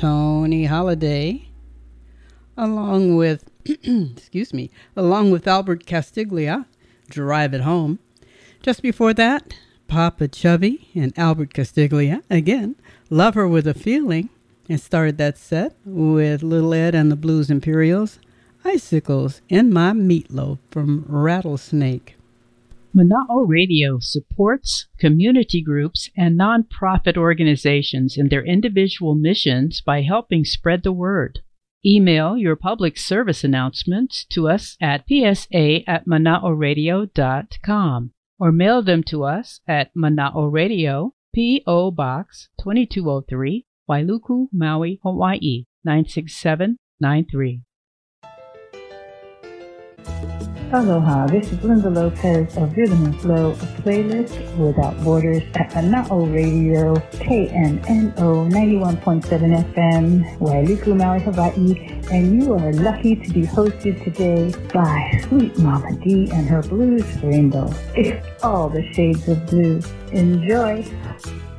Tony Holiday, along with, along with Albert Castiglia, Drive It Home. Just before that, Papa Chubby and Albert Castiglia, again, Love Her With a Feeling, and started that set with Little Ed and the Blues Imperials, Icicles in My Meatloaf from Rattlesnake. Mana'o Radio supports community groups and nonprofit organizations in their individual missions by helping spread the word. Email your public service announcements to us at psa@manaoradio.com or mail them to us at Mana'o Radio, P.O. Box 2203, Wailuku, Maui, Hawaii 96793. Aloha, this is Linda Lopez of Rhythm and Flow, a playlist without borders at Mana'o Radio, KNNO 91.7 FM, Wailuku, Maui, Hawaii, and you are lucky to be hosted today by Sweet Mama D and her Blues Rainbow. It's all the shades of blue. Enjoy!